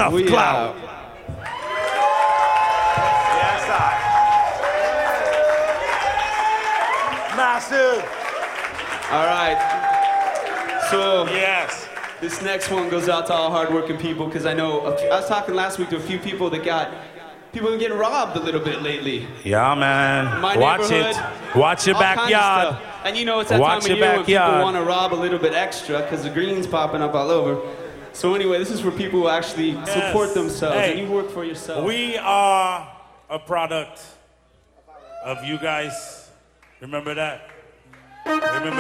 enough clout. Yes, I. Massive. All right. So Yes. this next one goes out to all hardworking people because I know I was talking last week to a few people that people have been getting robbed a little bit lately. Yeah, man. My Watch neighborhood, it. Watch your all kinds of backyard. stuff. And you know it's that Watch time of your year when people backyard. want to rob a little bit extra because the green's popping up all over. So anyway, this is for people who actually support themselves Hey, and you work for yourself. We are a product of you guys. Remember that? Remember